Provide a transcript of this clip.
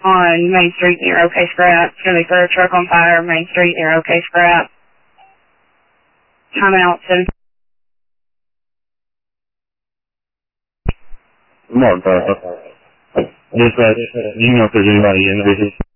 on Main Street near OK Scrap. It's going to be for a truck on fire, Main Street near OK Scrap. Timeout, 7. Mark, just you know if there's anybody in there.